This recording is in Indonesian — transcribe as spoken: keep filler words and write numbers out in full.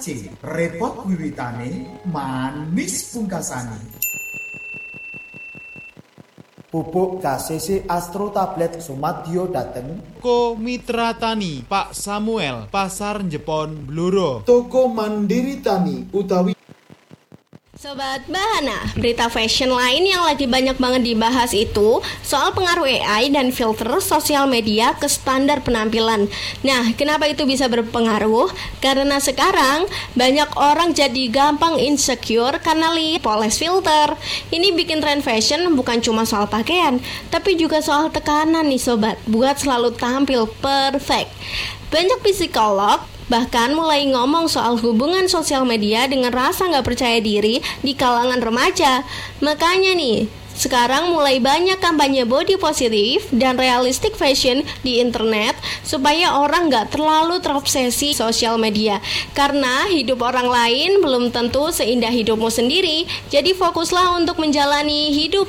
C. Repot wiwitane, manis pungkasane. Pupuk K C C Astro Tablet Sumadyo dateng Ko Mitra Tani Pak Samuel Pasar Jepon Bluro. Toko Mandiri Tani utawi Sobat Bahana, berita fashion lain yang lagi banyak banget dibahas itu soal pengaruh A I dan filter sosial media ke standar penampilan. Nah, kenapa itu bisa berpengaruh? Karena sekarang banyak orang jadi gampang insecure karena lihat poles filter. Ini bikin tren fashion bukan cuma soal pakaian, tapi juga soal tekanan nih sobat, buat selalu tampil perfect. Banyak psikolog bahkan mulai ngomong soal hubungan sosial media dengan rasa nggak percaya diri di kalangan remaja. Makanya nih, sekarang mulai banyak kampanye body positif dan realistic fashion di internet supaya orang nggak terlalu terobsesi sosial media. Karena hidup orang lain belum tentu seindah hidupmu sendiri, jadi fokuslah untuk menjalani hidup